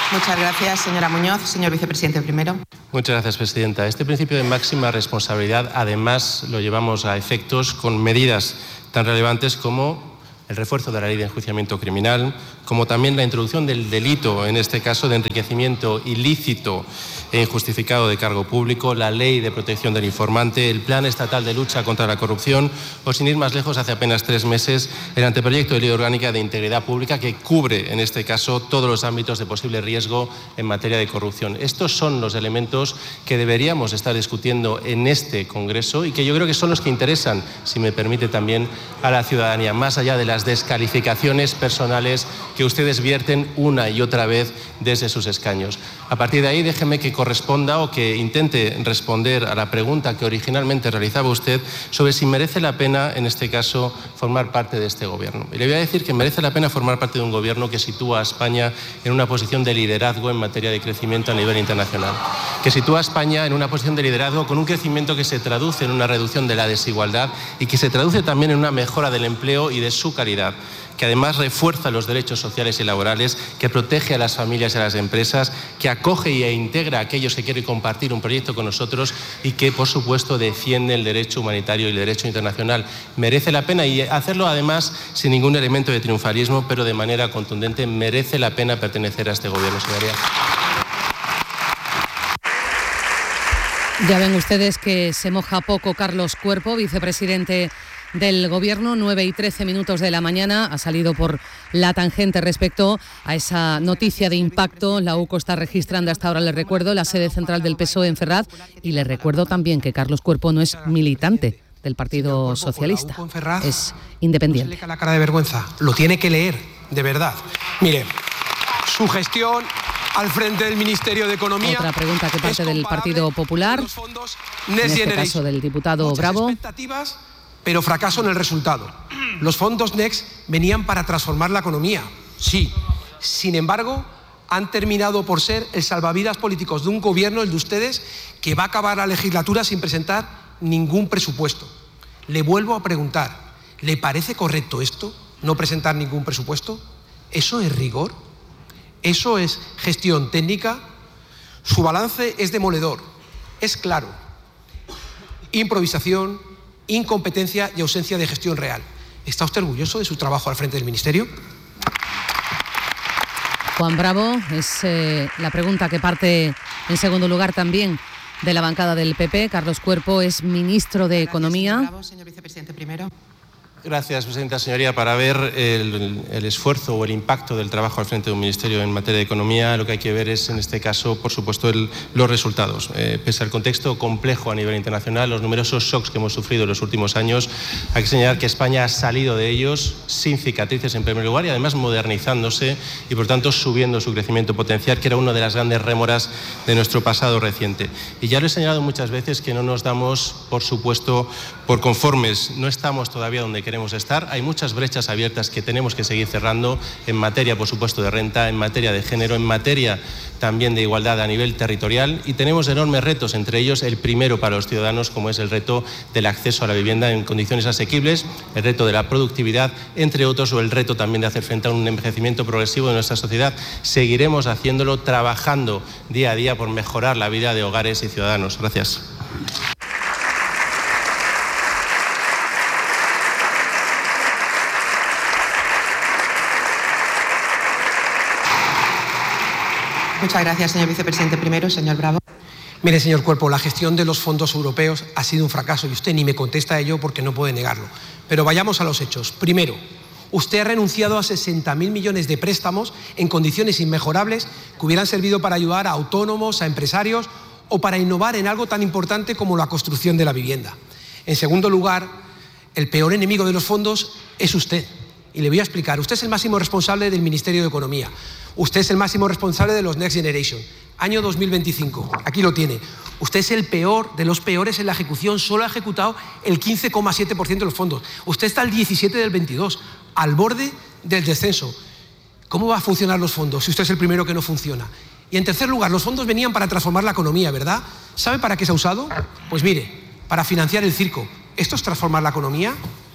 Muchas gracias, señora Muñoz. Señor vicepresidente primero. Muchas gracias, presidenta. Este principio de máxima responsabilidad, además, lo llevamos a efectos con medidas tan relevantes como el refuerzo de la ley de enjuiciamiento criminal, como también la introducción del delito, en este caso de enriquecimiento ilícito e injustificado de cargo público, la ley de protección del informante, el plan estatal de lucha contra la corrupción o, sin ir más lejos, hace apenas 3 meses, el anteproyecto de ley orgánica de integridad pública que cubre, en este caso, todos los ámbitos de posible riesgo en materia de corrupción. Estos son los elementos que deberíamos estar discutiendo en este Congreso y que yo creo que son los que interesan, si me permite, también a la ciudadanía, más allá de las descalificaciones personales que ustedes vierten una y otra vez desde sus escaños. A partir de ahí, déjeme que corresponda o que intente responder a la pregunta que originalmente realizaba usted sobre si merece la pena, en este caso, formar parte de este Gobierno. Y le voy a decir que merece la pena formar parte de un Gobierno que sitúa a España en una posición de liderazgo en materia de crecimiento a nivel internacional, que sitúa a España en una posición de liderazgo con un crecimiento que se traduce en una reducción de la desigualdad y que se traduce también en una mejora del empleo y de su calidad, que además refuerza los derechos sociales y laborales, que protege a las familias y a las empresas, que acoge e integra a aquellos que quieren compartir un proyecto con nosotros y que, por supuesto, defiende el derecho humanitario y el derecho internacional. Merece la pena, y hacerlo además sin ningún elemento de triunfalismo, pero de manera contundente, merece la pena pertenecer a este Gobierno, señorías. Ya ven ustedes que se moja poco Carlos Cuerpo, vicepresidente del Gobierno. 9:13 de la mañana, ha salido por la tangente respecto a esa noticia de impacto. La UCO está registrando hasta ahora, les recuerdo, la sede central del PSOE en Ferraz, y les recuerdo también que Carlos Cuerpo no es militante del Partido Socialista, es independiente. No se le cae la cara de vergüenza, lo tiene que leer, de verdad. Mire, su gestión al frente del Ministerio de Economía. Otra pregunta que parte del Partido Popular, en este caso del diputado Bravo. Pero fracaso en el resultado. Los fondos Next venían para transformar la economía, sí. Sin embargo, han terminado por ser el salvavidas políticos de un gobierno, el de ustedes, que va a acabar la legislatura sin presentar ningún presupuesto. Le vuelvo a preguntar, ¿le parece correcto esto, no presentar ningún presupuesto? ¿Eso es rigor? ¿Eso es gestión técnica? Su balance es demoledor, es claro. Improvisación, incompetencia y ausencia de gestión real. ¿Está usted orgulloso de su trabajo al frente del Ministerio? Juan Bravo, es la pregunta que parte en segundo lugar también de la bancada del PP. Carlos Cuerpo es ministro de Economía. Señor Bravo, señor vicepresidente primero. Gracias, presidenta. Señoría, para ver el esfuerzo o el impacto del trabajo al frente de un ministerio en materia de economía, lo que hay que ver es, en este caso, por supuesto, los resultados. Pese al contexto complejo a nivel internacional, los numerosos shocks que hemos sufrido en los últimos años, hay que señalar que España ha salido de ellos sin cicatrices, en primer lugar, y además modernizándose y, por tanto, subiendo su crecimiento potencial, que era una de las grandes rémoras de nuestro pasado reciente. Y ya lo he señalado muchas veces que no nos damos, por supuesto, por conformes. No estamos todavía donde queremos estar. Hay muchas brechas abiertas que tenemos que seguir cerrando en materia, por supuesto, de renta, en materia de género, en materia también de igualdad a nivel territorial, y tenemos enormes retos, entre ellos el primero para los ciudadanos, como es el reto del acceso a la vivienda en condiciones asequibles, el reto de la productividad, entre otros, o el reto también de hacer frente a un envejecimiento progresivo de nuestra sociedad. Seguiremos haciéndolo, trabajando día a día por mejorar la vida de hogares y ciudadanos. Gracias. Muchas gracias, señor vicepresidente primero. Señor Bravo. Mire, señor Cuerpo, la gestión de los fondos europeos ha sido un fracaso y usted ni me contesta a ello porque no puede negarlo. Pero vayamos a los hechos. Primero, usted ha renunciado a 60.000 millones de préstamos en condiciones inmejorables que hubieran servido para ayudar a autónomos, a empresarios o para innovar en algo tan importante como la construcción de la vivienda. En segundo lugar, el peor enemigo de los fondos es usted. Y le voy a explicar. Usted es el máximo responsable del Ministerio de Economía. Usted es el máximo responsable de los Next Generation. Año 2025. Aquí lo tiene. Usted es el peor de los peores en la ejecución. Solo ha ejecutado el 15,7% de los fondos. Usted está al 17 del 22, al borde del descenso. ¿Cómo va a funcionar los fondos si usted es el primero que no funciona? Y en tercer lugar, los fondos venían para transformar la economía, ¿verdad? ¿Sabe para qué se ha usado? Pues mire, para financiar el circo. ¿Esto es transformar la economía?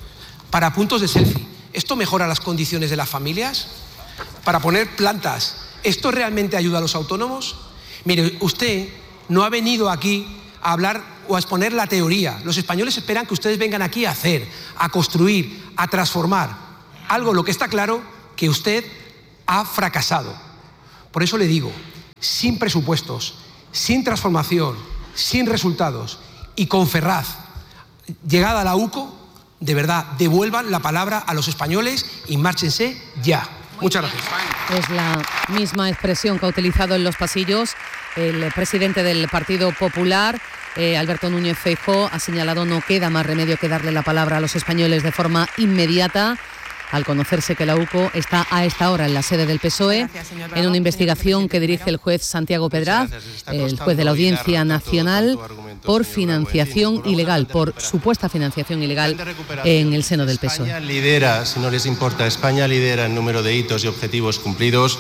Para puntos de selfie. ¿Esto mejora las condiciones de las familias? Para poner plantas ¿Esto realmente ayuda a los autónomos? Mire, usted no ha venido aquí a hablar o a exponer la teoría. Los españoles esperan que ustedes vengan aquí a hacer, a construir, a transformar. Algo lo que está claro que usted ha fracasado. Por eso le digo, sin presupuestos, sin transformación, sin resultados y con Ferraz, llegada a la UCO, de verdad, devuelvan la palabra a los españoles y márchense ya. Muchas gracias. Es la misma expresión que ha utilizado en los pasillos el presidente del Partido Popular, Alberto Núñez Feijóo. Ha señalado no queda más remedio que darle la palabra a los españoles de forma inmediata, al conocerse que la UCO está a esta hora en la sede del PSOE, en una investigación que dirige el juez Santiago Pedraz, el juez de la Audiencia Nacional, por financiación ilegal, por supuesta financiación ilegal en el seno del PSOE. España lidera, si no les importa, España lidera en número de hitos y objetivos cumplidos,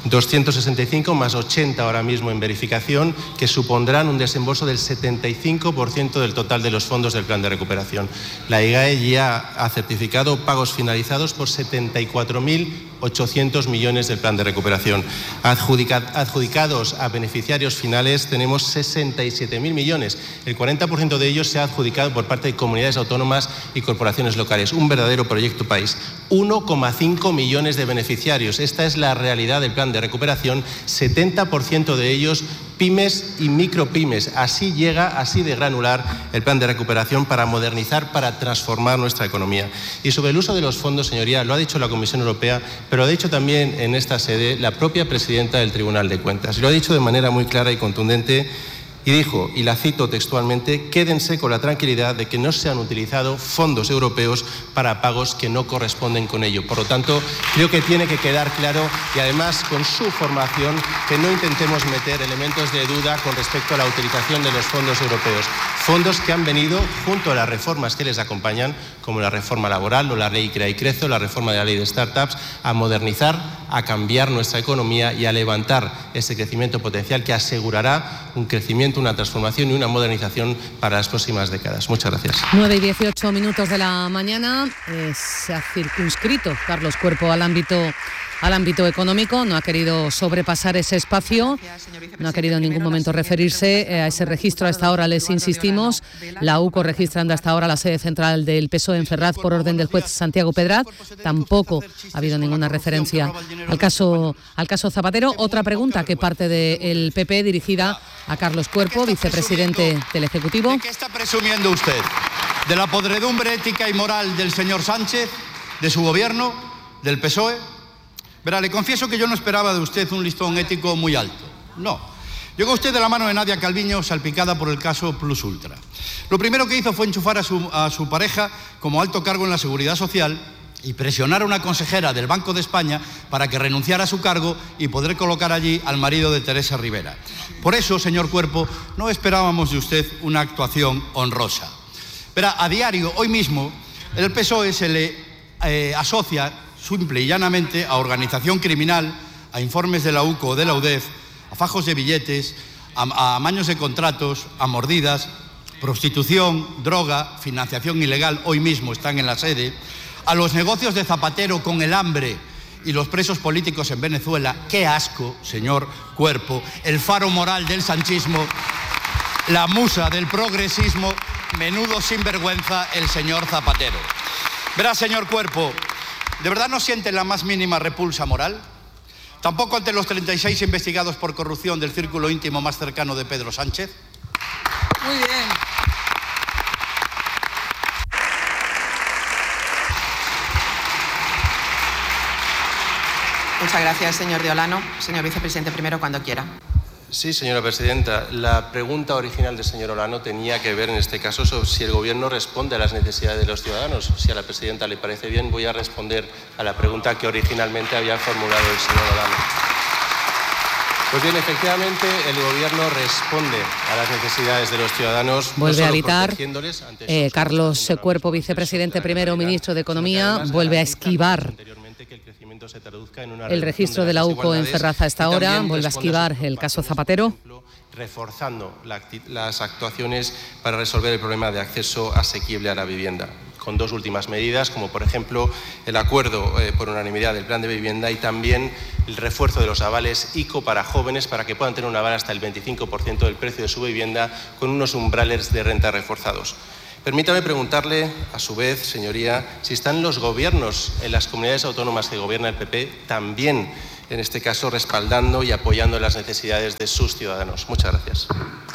265 más 80 ahora mismo en verificación, que supondrán un desembolso del 75% del total de los fondos del plan de recuperación. La IGAE ya ha certificado pagos finalizados por 74.800 millones del plan de recuperación. Adjudicados a beneficiarios finales tenemos 67.000 millones. El 40% de ellos se ha adjudicado por parte de comunidades autónomas y corporaciones locales. Un verdadero proyecto país. 1,5 millones de beneficiarios. Esta es la realidad del plan de recuperación. 70% de ellos pymes y micropymes. Así llega, así de granular el plan de recuperación para modernizar, para transformar nuestra economía. Y sobre el uso de los fondos, señoría, lo ha dicho la Comisión Europea, pero lo ha dicho también en esta sede la propia presidenta del Tribunal de Cuentas. Y lo ha dicho de manera muy clara y contundente. Y dijo, y la cito textualmente, quédense con la tranquilidad de que no se han utilizado fondos europeos para pagos que no corresponden con ello. Por lo tanto, creo que tiene que quedar claro, y además con su formación, que no intentemos meter elementos de duda con respecto a la utilización de los fondos europeos. Fondos que han venido junto a las reformas que les acompañan, como la reforma laboral o la ley Crea y Crece o la reforma de la ley de startups, a modernizar, a cambiar nuestra economía y a levantar ese crecimiento potencial que asegurará un crecimiento, una transformación y una modernización para las próximas décadas. Muchas gracias. 9:18 de la mañana. Se ha circunscrito Carlos Cuerpo al ámbito económico, no ha querido sobrepasar ese espacio, no ha querido en ningún momento referirse a ese registro. A esta hora les insistimos, la UCO registrando hasta ahora la sede central del PSOE en Ferraz por orden del juez Santiago Pedraz. Tampoco ha habido ninguna referencia al caso Zapatero. Otra pregunta que parte del PP dirigida a Carlos Cuerpo, vicepresidente del Ejecutivo. ¿De qué está presumiendo usted? ¿De la podredumbre ética y moral del señor Sánchez, de su gobierno, del PSOE? Verá, le confieso que yo no esperaba de usted un listón ético muy alto. No. Llegó usted de la mano de Nadia Calviño, salpicada por el caso Plus Ultra. Lo primero que hizo fue enchufar a su pareja como alto cargo en la Seguridad Social y presionar a una consejera del Banco de España para que renunciara a su cargo y poder colocar allí al marido de Teresa Rivera. Por eso, señor Cuerpo, no esperábamos de usted una actuación honrosa. Verá, a diario, hoy mismo, el PSOE se le asocia simple y llanamente a organización criminal, a informes de la UCO o de la UDEF, a fajos de billetes, a amaños de contratos, a mordidas, prostitución, droga, financiación ilegal, hoy mismo están en la sede, a los negocios de Zapatero con el hambre y los presos políticos en Venezuela. ¡Qué asco, señor Cuerpo! El faro moral del sanchismo, la musa del progresismo, menudo sinvergüenza el señor Zapatero. Verá, señor Cuerpo, ¿de verdad no siente la más mínima repulsa moral? ¿Tampoco ante los 36 investigados por corrupción del círculo íntimo más cercano de Pedro Sánchez? Muy bien. Muchas gracias, señor de Olano. Señor vicepresidente, primero, cuando quiera. Sí, señora presidenta. La pregunta original del señor Olano tenía que ver en este caso sobre si el Gobierno responde a las necesidades de los ciudadanos. Si a la presidenta le parece bien, voy a responder a la pregunta que originalmente había formulado el señor Olano. Pues bien, efectivamente, el Gobierno responde a las necesidades de los ciudadanos. Vuelve a evitar Carlos Cuerpo, vicepresidente primero, ministro de Economía, vuelve a esquivar el registro de la UCO en Ferraz a esta hora, vuelve a esquivar el caso Zapatero. Reforzando las actuaciones para resolver el problema de acceso asequible a la vivienda. con dos últimas medidas, como por ejemplo el acuerdo por unanimidad del plan de vivienda y también el refuerzo de los avales ICO para jóvenes para que puedan tener un aval hasta el 25% del precio de su vivienda con unos umbrales de renta reforzados. Permítame preguntarle, a su vez, señoría, si están los gobiernos en las comunidades autónomas que gobierna el PP también, en este caso, respaldando y apoyando las necesidades de sus ciudadanos. Muchas gracias.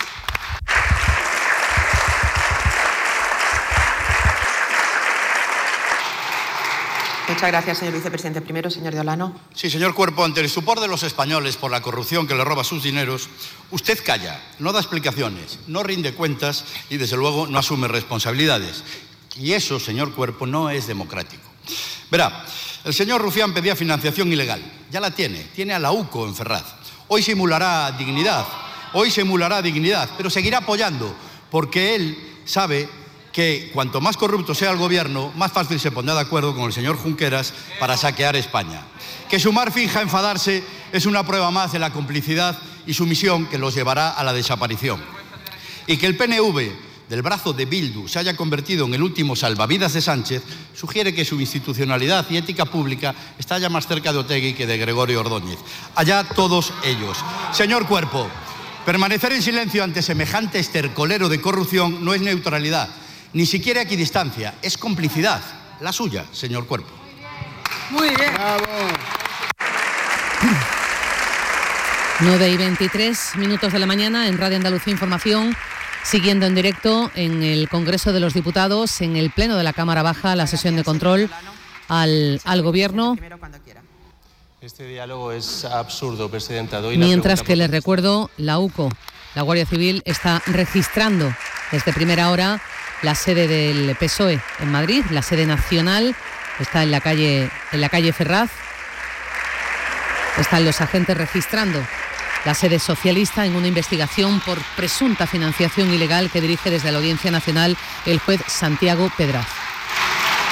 Muchas gracias, señor vicepresidente. Primero, señor de Olano. Sí, señor Cuerpo, ante el estupor de los españoles por la corrupción que le roba sus dineros, usted calla, no da explicaciones, no rinde cuentas y, desde luego, no asume responsabilidades. Y eso, señor Cuerpo, no es democrático. Verá, el señor Rufián pedía financiación ilegal. Ya la tiene a la UCO en Ferraz. Hoy simulará dignidad, pero seguirá apoyando, porque él sabe que cuanto más corrupto sea el gobierno, más fácil se pondrá de acuerdo con el señor Junqueras para saquear España. Que Sumar finja enfadarse es una prueba más de la complicidad y sumisión que los llevará a la desaparición. Y que el PNV, del brazo de Bildu, se haya convertido en el último salvavidas de Sánchez, sugiere que su institucionalidad y ética pública está ya más cerca de Otegi que de Gregorio Ordóñez. Allá todos ellos. Señor Cuerpo, permanecer en silencio ante semejante estercolero de corrupción no es neutralidad, ni siquiera equidistancia, es complicidad, la suya, señor Cuerpo. Muy bien. Bravo. 9:23 de la mañana en Radio Andalucía Información, siguiendo en directo en el Congreso de los Diputados, en el Pleno de la Cámara Baja, la sesión de control al Gobierno. Este diálogo es absurdo, Presidenta. Mientras que les recuerdo, la UCO, la Guardia Civil, está registrando desde primera hora la sede del PSOE en Madrid, la sede nacional, está en la calle Ferraz. Están los agentes registrando la sede socialista en una investigación por presunta financiación ilegal que dirige desde la Audiencia Nacional el juez Santiago Pedraz.